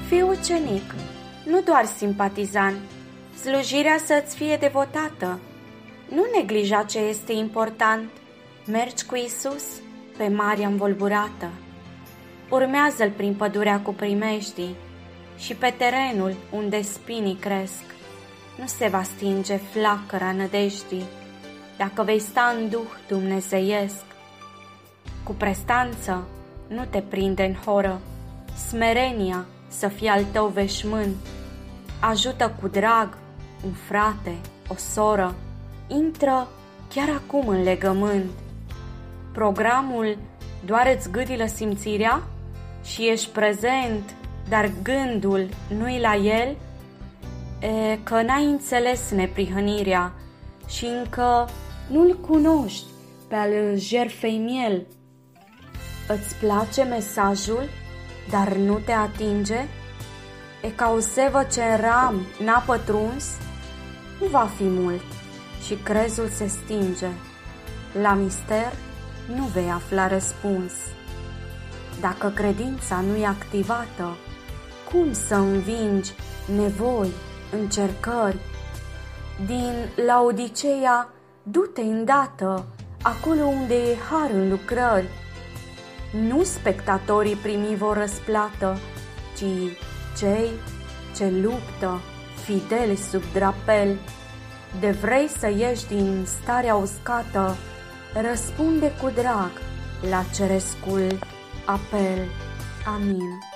Fii ucenic, nu doar simpatizant. Slujirea să-ți fie devotată. Nu neglija ce este important. Mergi cu Isus pe marea învolburată. Urmează-L prin pădurea cu primejdii și pe terenul unde spinii cresc. Nu se va stinge flacăra nădejdii dacă vei sta în duh dumnezeiesc. Cu prestanță nu te prinde în horă, smerenia să fie al tău veșmânt. Ajută cu drag un frate, o soră, intră chiar acum în legământ. Programul doar îți gâdilă simțirea și ești prezent, dar gândul nu-i la el, că n-ai înțeles neprihănirea și încă nu-l cunoști pe al jertfei miel. Îți place mesajul, dar nu te atinge? E ca o sevă ce în ram n-a pătruns? Nu va fi mult și crezul se stinge. La mister nu vei afla răspuns. Dacă credința nu e activată, cum să învingi nevoi, încercări? Din Laodiceea du-te îndată acolo unde e har în lucrări. Nu spectatorii primi vor răsplată, ci cei ce luptă fideli sub drapel. De vrei să ieși din starea uscată, răspunde cu drag la cerescul apel. Amin.